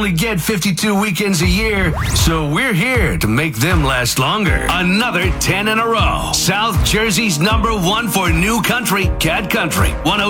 only get 52 weekends a year, so we're here to make them last longer. Another 10 in a row. South Jersey's #1 for new country, Cat Country.